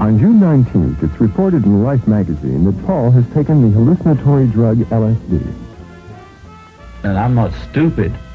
On June 19th, it's reported in Life magazine that Paul has taken the hallucinatory drug LSD. And I'm not stupid.